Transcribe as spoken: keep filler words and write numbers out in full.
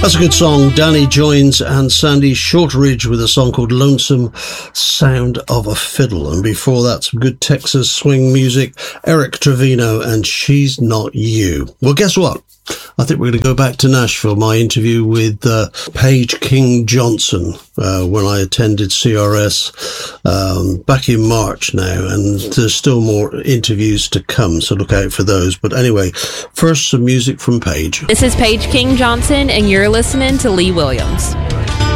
That's a good song. Danny Joines and Sandy Shortridge with a song called Lonesome Sound of a Fiddle. And before that, some good Texas swing music. Eric Trevino and She's Not You. Well, guess what? I think we're going to go back to Nashville. My interview with uh, Paige King Johnson uh, when I attended C R S um, back in March now, and there's still more interviews to come, so look out for those. But anyway, first some music from Paige. This is Paige King Johnson, and you're listening to Lee Williams.